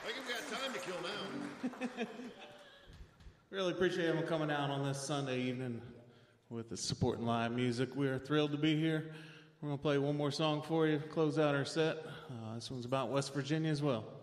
think we've got time to kill now. Really appreciate him coming out on this Sunday evening with the supporting live music. We are thrilled to be here. We're going to play one more song for you to close out our set. This one's about West Virginia as well.